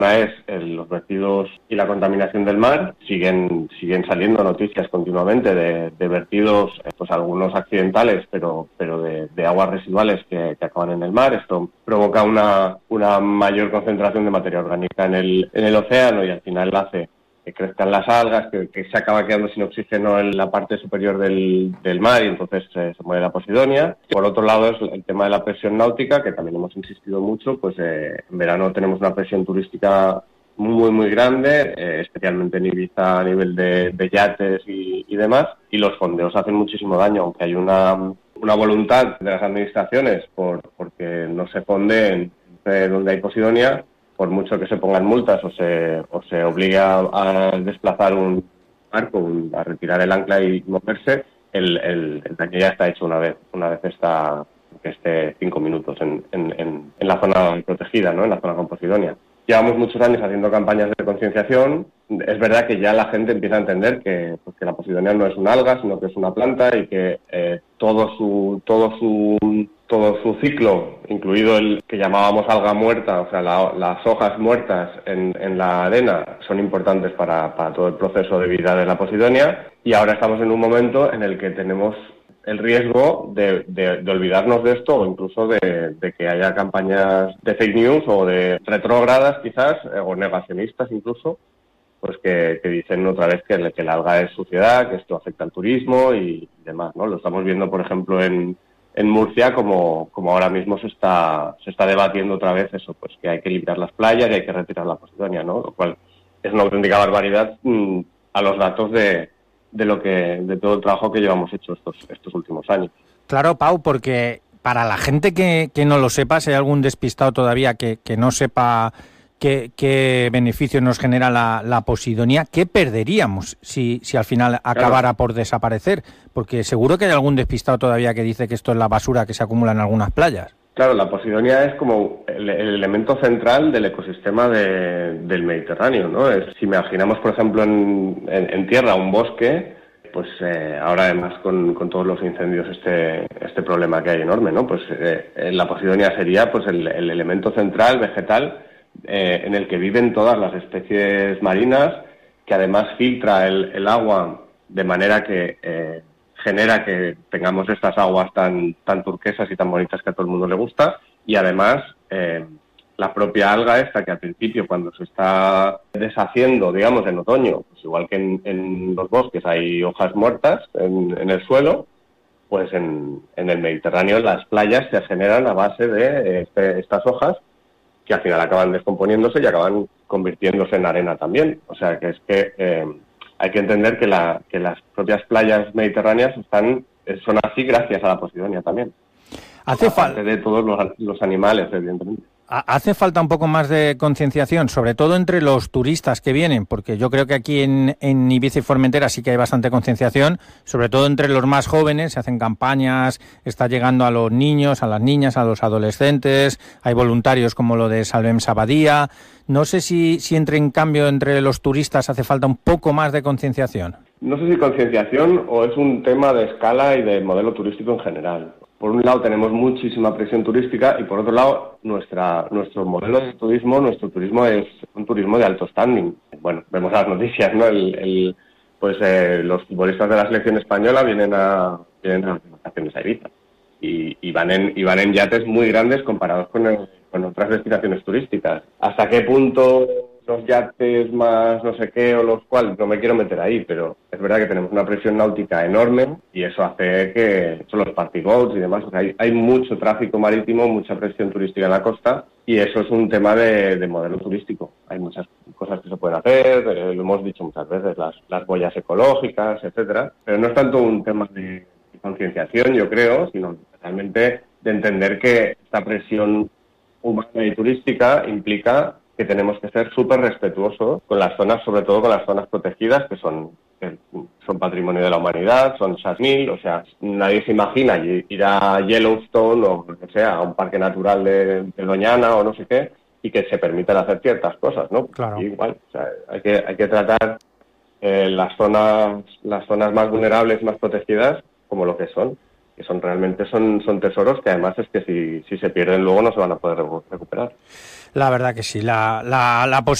Una es los vertidos y la contaminación del mar. Siguen saliendo noticias continuamente de vertidos, pues algunos accidentales, pero de aguas residuales que acaban en el mar. Esto provoca una mayor concentración de materia orgánica en el océano y al final hace que crezcan las algas, que se acaba quedando sin oxígeno en la parte superior del mar y entonces se muere la Posidonia. Por otro lado es el tema de la presión náutica, que también hemos insistido mucho, pues en verano tenemos una presión turística muy, muy grande, especialmente en Ibiza a nivel de yates y demás, y los fondeos hacen muchísimo daño, aunque hay una voluntad de las administraciones porque no se fondeen donde hay Posidonia. Por mucho que se pongan multas o se obligue a desplazar un barco, a retirar el ancla y moverse, el daño ya está hecho una vez está que esté 5 minutos en la zona protegida, ¿no? En la zona con Posidonia. Llevamos muchos años haciendo campañas de concienciación. Es verdad que ya la gente empieza a entender que la Posidonia no es un alga, sino que es una planta y que todo su ciclo, incluido el que llamábamos alga muerta, o sea, las hojas muertas en la arena, son importantes para todo el proceso de vida de la Posidonia. Y ahora estamos en un momento en el que tenemos el riesgo de olvidarnos de esto o incluso de que haya campañas de fake news o de retrógradas quizás, o negacionistas incluso, pues que dicen otra vez que el alga es suciedad, que esto afecta al turismo y demás, ¿no? Lo estamos viendo, por ejemplo, en Murcia, como ahora mismo se está debatiendo otra vez eso, pues que hay que limpiar las playas y hay que retirar la Posidonia, ¿no? Lo cual es una auténtica barbaridad a los datos de todo el trabajo que llevamos hecho estos últimos años. Claro, Pau, porque para la gente que no lo sepa, si hay algún despistado todavía que no sepa qué beneficio nos genera la Posidonia, ¿qué perderíamos si al final acabara por desaparecer? Porque seguro que hay algún despistado todavía que dice que esto es la basura que se acumula en algunas playas. Claro, la Posidonia es como el elemento central del ecosistema del Mediterráneo, ¿no? Si imaginamos, por ejemplo, en tierra un bosque, pues ahora además con todos los incendios este problema que hay enorme, ¿no? Pues la Posidonia sería pues el elemento central vegetal en el que viven todas las especies marinas, que además filtra el agua de manera que genera que tengamos estas aguas tan turquesas y tan bonitas que a todo el mundo le gusta, y además la propia alga esta, que al principio cuando se está deshaciendo, digamos, en otoño, pues igual que en los bosques hay hojas muertas en el suelo, pues en el Mediterráneo las playas se generan a base de estas hojas que al final acaban descomponiéndose y acaban convirtiéndose en arena también. O sea que hay que entender que las propias playas mediterráneas son así gracias a la Posidonia también. Aparte de todos los animales, evidentemente. Hace falta un poco más de concienciación, sobre todo entre los turistas que vienen, porque yo creo que aquí en Ibiza y Formentera sí que hay bastante concienciación, sobre todo entre los más jóvenes, se hacen campañas, está llegando a los niños, a las niñas, a los adolescentes, hay voluntarios como lo de Salvem Sabadía. No sé si en cambio entre los turistas hace falta un poco más de concienciación. No sé si concienciación o es un tema de escala y de modelo turístico en general. Por un lado tenemos muchísima presión turística y por otro lado nuestro modelo de turismo, nuestro turismo es un turismo de alto standing. Bueno, vemos las noticias, ¿no? Los futbolistas de la selección española vienen a vacaciones a Ibiza y van en yates muy grandes comparados con otras destinaciones turísticas. ¿Hasta qué punto los yates más no sé qué o los cuales? No me quiero meter ahí, pero es verdad que tenemos una presión náutica enorme y eso hace que son los party boats y demás. O sea, hay mucho tráfico marítimo, mucha presión turística en la costa y eso es un tema de modelo turístico. Hay muchas cosas que se pueden hacer, lo hemos dicho muchas veces, las boyas ecológicas, etcétera, pero no es tanto un tema de concienciación, yo creo, sino realmente de entender que esta presión humana y turística implica que tenemos que ser súper respetuosos con las zonas, sobre todo con las zonas protegidas, que son patrimonio de la humanidad, son Chasmil, o sea, nadie se imagina ir a Yellowstone o, no sé, a un parque natural de Doñana o no sé qué, y que se permitan hacer ciertas cosas, ¿no? Claro. Y igual, o sea, hay que tratar las zonas más vulnerables, más protegidas, como lo que son realmente son tesoros que además es que si se pierden luego no se van a poder recuperar. La verdad que sí, la